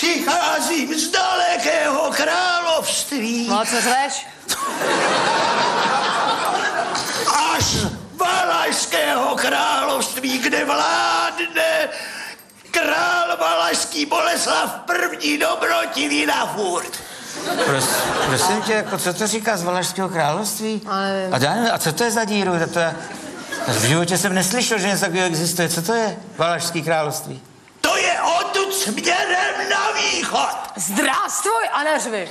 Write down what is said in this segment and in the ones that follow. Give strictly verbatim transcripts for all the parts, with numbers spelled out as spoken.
Přicházím z dalekého království. No, co řveš? Až z Valašského království, kde vládne král valašský Boleslav první dobrotivý na furt. Pros, prosím tě, jako, co to říká z Valašského království? Ale... A, já nevím, a co to je za díru? To je, v životě jsem neslyšel, že něco takového existuje. Co to je Valašský království? To je odtud směrem na východ. Zdrástvuj a neřvi.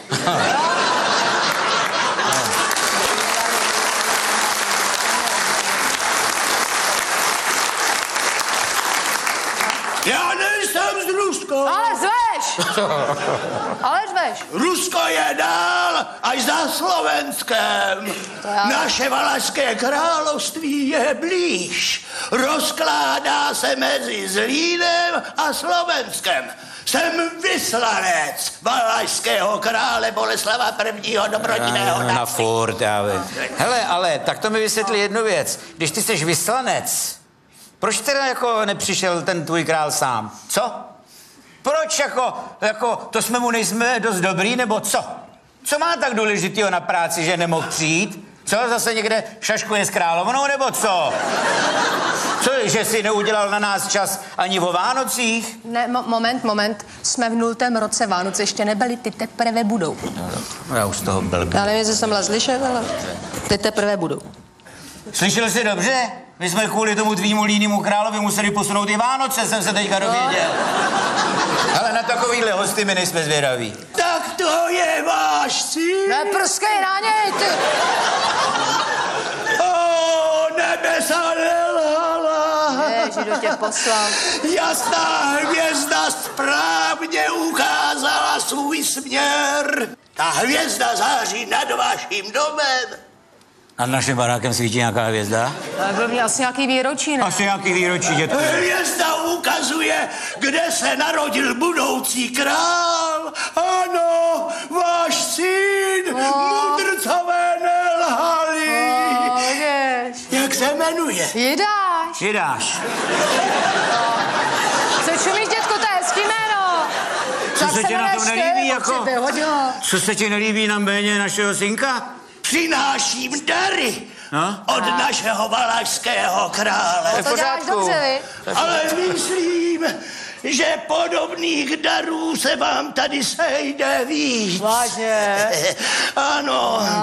Já nejsem z Ruska. Ale zveš! Ale zveš! Rusko je dál až za Slovenskem. Naše Valašské království je blíž. Rozkládá se mezi Zlínem a Slovenskem. Jsem vyslanec Valašského krále Boleslava prvního dobrodivého. Na furt, já vím. Hele, ale tak to mi vysvětli jednu věc. Když ty jsi vyslanec, proč teda jako nepřišel ten tvůj král sám? Co? Proč jako, jako, to jsme mu nejsme dost dobrý, nebo co? Co má tak důležitýho na práci, že nemohl přijít? Co, zase někde šaškuje s královnou, nebo co? Co, že si neudělal na nás čas ani o Vánocích? Ne, mo- moment, moment. Jsme v nultém roce, Vánoce ještě nebyly, ty teprve budou. No, já už z toho blbý. Já nevím, jestli jsem byla slyšet, ale ty teprve budou. Slyšel jsi dobře? My jsme kvůli tomu tvýmu línému královi museli posunout i Vánoce, jsem se teďka dověděl. Ale na takovýhle hosty my nejsme zvědaví. Tak to je váš cíl. Neprskej na něj, ty! O, nebesa nelhala. Ježi, do tě poslal. Jasná hvězda správně ukázala svůj směr. Ta hvězda září nad vaším domem. Nad naším barákem svítí nějaká hvězda? Tak byl mě asi nějaký výročí, ne? Asi nějaký výročí, dětku. Hvězda ukazuje, kde se narodil budoucí král. Ano, váš syn, No. mudrcové nelhali. No, vidíš. Jak se jmenuje? Jidáš. Jidáš. Co čumíš, dětko, to je hezký jméno. Co se ti na tom nelíbí, jako? Hodilo. Co se ti nelíbí na jméně našeho synka? Přináším dary No? od našeho valašského krále. v To děláš pořádku. dobře, vy? Ale myslím, že podobných darů se vám tady sejde víc. Vážně? Ano.